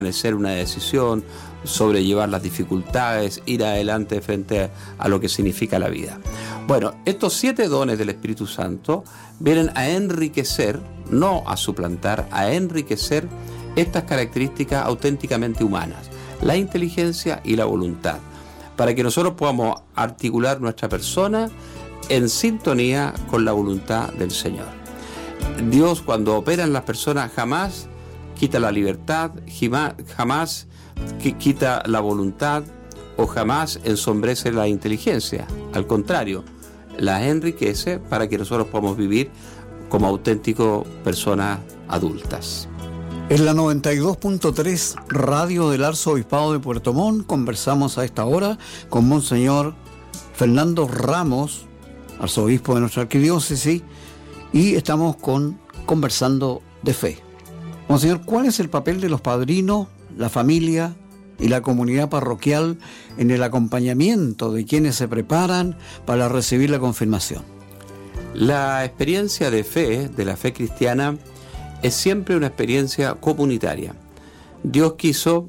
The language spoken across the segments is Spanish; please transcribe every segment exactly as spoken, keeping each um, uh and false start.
permanecer una decisión, sobrellevar las dificultades, ir adelante frente a lo que significa la vida. Bueno, estos siete dones del Espíritu Santo vienen a enriquecer, no a suplantar, a enriquecer estas características auténticamente humanas, la inteligencia y la voluntad, para que nosotros podamos articular nuestra persona en sintonía con la voluntad del Señor. Dios, cuando opera en las personas, jamás quita la libertad, jamás quita la voluntad o jamás ensombrece la inteligencia. Al contrario, la enriquece para que nosotros podamos vivir como auténticas personas adultas. En la noventa y dos punto tres Radio del Arzobispado de Puerto Montt conversamos a esta hora con Monseñor Fernando Ramos, arzobispo de nuestra arquidiócesis, y estamos con, conversando de fe. Monseñor, ¿cuál es el papel de los padrinos, la familia y la comunidad parroquial en el acompañamiento de quienes se preparan para recibir la confirmación? La experiencia de fe, de la fe cristiana, es siempre una experiencia comunitaria. Dios quiso,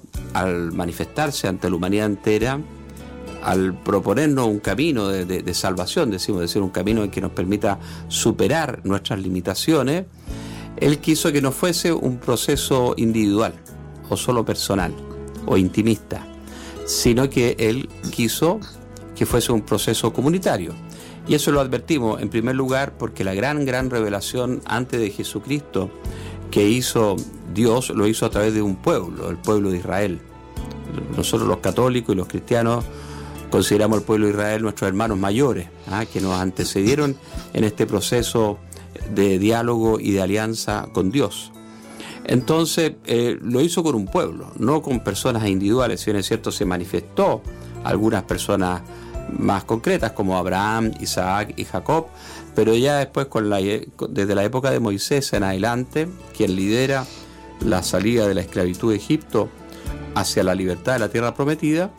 al manifestarse ante la humanidad entera, al proponernos un camino de, de, de salvación, decimos decir, un camino en que nos permita superar nuestras limitaciones, Él quiso que no fuese un proceso individual o solo personal o intimista, sino que Él quiso que fuese un proceso comunitario. Y eso lo advertimos en primer lugar porque la gran, gran revelación antes de Jesucristo que hizo Dios, lo hizo a través de un pueblo, el pueblo de Israel. Nosotros los católicos y los cristianos consideramos al pueblo de Israel nuestros hermanos mayores, ¿ah? que nos antecedieron en este proceso de diálogo y de alianza con Dios. Entonces eh, lo hizo con un pueblo, no con personas individuales. Si bien es cierto, se manifestó algunas personas más concretas como Abraham, Isaac y Jacob, pero ya después con la, desde la época de Moisés en adelante, quien lidera la salida de la esclavitud de Egipto hacia la libertad de la tierra prometida,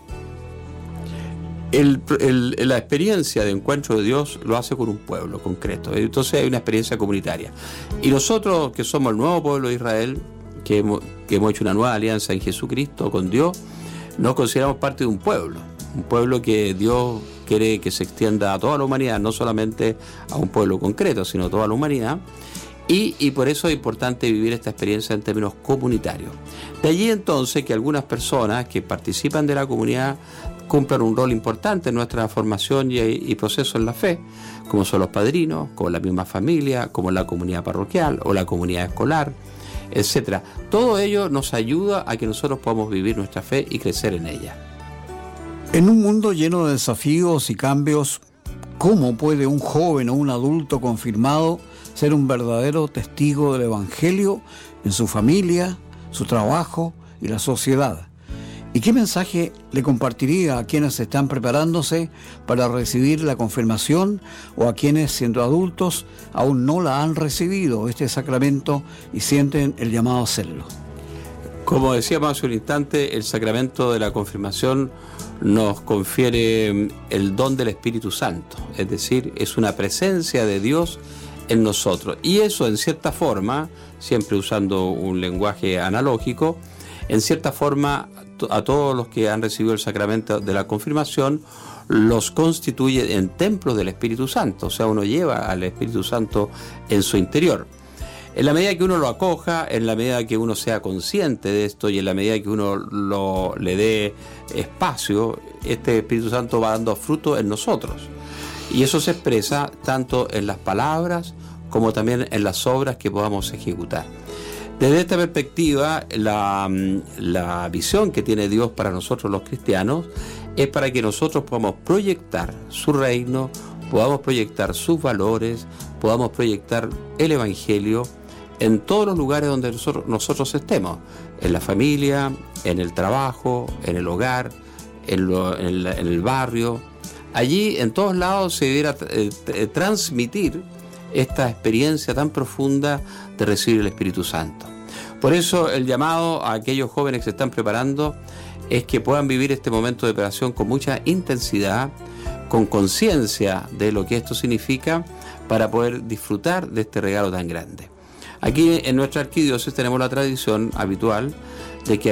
el, el, la experiencia de encuentro de Dios lo hace con un pueblo concreto. Entonces hay una experiencia comunitaria. Y nosotros, que somos el nuevo pueblo de Israel, que hemos, que hemos hecho una nueva alianza en Jesucristo con Dios, nos consideramos parte de un pueblo. Un pueblo que Dios quiere que se extienda a toda la humanidad, no solamente a un pueblo concreto, sino a toda la humanidad. Y, y por eso es importante vivir esta experiencia en términos comunitarios. De allí entonces que algunas personas que participan de la comunidad cumplan un rol importante en nuestra formación y, y proceso en la fe, como son los padrinos, como la misma familia, como la comunidad parroquial o la comunidad escolar, etcétera. Todo ello nos ayuda a que nosotros podamos vivir nuestra fe y crecer en ella. En un mundo lleno de desafíos y cambios, ¿cómo puede un joven o un adulto confirmado ser un verdadero testigo del Evangelio en su familia, su trabajo y la sociedad? ¿Y qué mensaje le compartiría a quienes están preparándose para recibir la confirmación o a quienes, siendo adultos, aún no la han recibido, este sacramento, y sienten el llamado a hacerlo? Como decíamos hace un instante, el sacramento de la confirmación nos confiere el don del Espíritu Santo, es decir, es una presencia de Dios en nosotros. Y eso, en cierta forma, siempre usando un lenguaje analógico, en cierta forma a todos los que han recibido el sacramento de la confirmación los constituye en templos del Espíritu Santo, o sea, uno lleva al Espíritu Santo en su interior. En la medida que uno lo acoja, en la medida que uno sea consciente de esto y en la medida que uno lo, le dé espacio, este Espíritu Santo va dando fruto en nosotros. Y eso se expresa tanto en las palabras como también en las obras que podamos ejecutar. Desde esta perspectiva, la, la visión que tiene Dios para nosotros los cristianos es para que nosotros podamos proyectar su reino, podamos proyectar sus valores, podamos proyectar el Evangelio en todos los lugares donde nosotros, nosotros estemos, en la familia, en el trabajo, en el hogar, en, lo, en, la, en el barrio. Allí, en todos lados, se debiera eh, transmitir esta experiencia tan profunda de recibir el Espíritu Santo. Por eso el llamado a aquellos jóvenes que se están preparando es que puedan vivir este momento de preparación con mucha intensidad, con conciencia de lo que esto significa, para poder disfrutar de este regalo tan grande. Aquí en nuestra arquidiócesis tenemos la tradición habitual de que